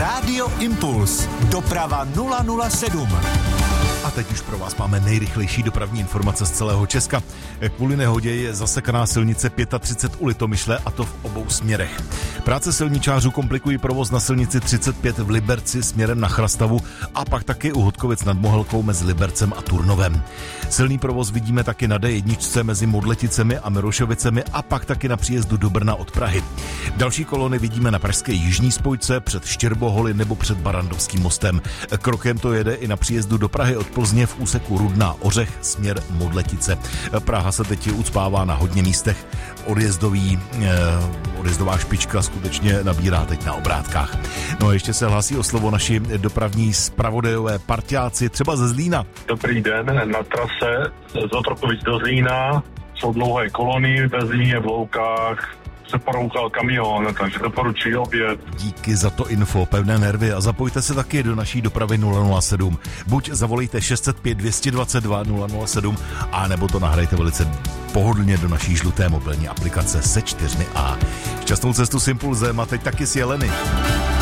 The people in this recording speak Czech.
Rádio Impuls. Doprava 007. A teď už pro vás máme nejrychlejší dopravní informace z celého Česka. Kvůli nehodě je zasekaná silnice 35 u Litomyšle, a to v obou směrech. Práce silničářů komplikují provoz na silnici 35 v Liberci směrem na Chrastavu a pak taky u Hodkovic nad Mohelkou mezi Libercem a Turnovem. Silný provoz vidíme taky na D1 mezi Modleticemi a Mirošovicemi a pak taky na příjezdu do Brna od Prahy. Další kolony vidíme na pražské jižní spojce před Štěrboholy nebo před Barandovským mostem. Krokem to jede i na příjezdu do Prahy od Plzně v úseku Rudná Ořech směr Modletice. Praha se teď ucpává na hodně místech. Odjezdová špička skutečně nabírá teď na obrátkách. No a ještě se hlásí o slovo naši dopravní zpravodajové parťáci, třeba ze Zlína. Dobrý den, na trase z Otrokovic do Zlína jsou dlouhé kolony, ve Zlíně v Loukách se porouchal kamion, takže doporučuji obět. Díky za to info, pevné nervy a zapojte se taky do naší dopravy 007. Buď zavolejte 605 222 007 a nebo to nahrajte velice pohodlně do naší žluté mobilní aplikace se 4A. Šťastnou cestu s Impulzem a teď taky s Jeleny.